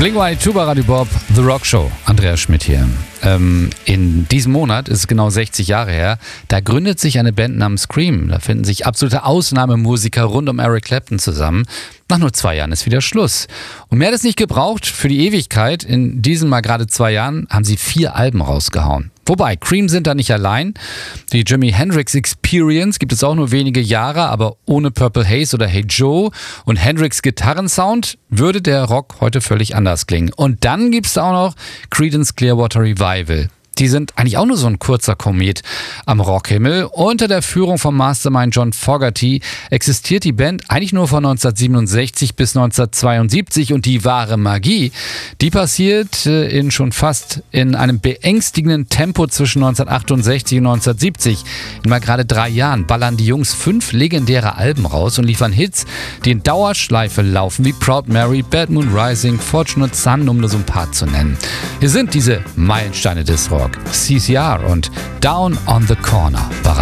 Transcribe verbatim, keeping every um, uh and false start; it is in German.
Blink eins zwei bei Radio Bob, The Rock Show. Andreas Schmidt hier. Ähm, in diesem Monat ist es genau sechzig Jahre her. Da gründet sich eine Band namens Cream. Da finden sich absolute Ausnahmemusiker rund um Eric Clapton zusammen. Nach nur zwei Jahren ist wieder Schluss. Und mehr hat es nicht gebraucht für die Ewigkeit. In diesen mal gerade zwei Jahren haben sie vier Alben rausgehauen. Wobei, Cream sind da nicht allein. Die Jimi Hendrix Experience gibt es auch nur wenige Jahre, aber ohne Purple Haze oder Hey Joe und Hendrix Gitarrensound würde der Rock heute völlig anders klingen. Und dann gibt es auch noch Creedence Clearwater Revival. Die sind eigentlich auch nur so ein kurzer Komet am Rockhimmel. Unter der Führung von Mastermind John Fogerty existiert die Band eigentlich nur von neunzehnhundertsiebenundsechzig bis neunzehnhundertzweiundsiebzig und die wahre Magie, die passiert in schon fast in einem beängstigenden Tempo zwischen neunzehnhundertachtundsechzig und neunzehnhundertsiebzig. In mal gerade drei Jahren ballern die Jungs fünf legendäre Alben raus und liefern Hits, die in Dauerschleife laufen, wie Proud Mary, Bad Moon Rising, Fortunate Son, um nur so ein paar zu nennen. Hier sind diese Meilensteine des Rock. C C R und Down on the Corner.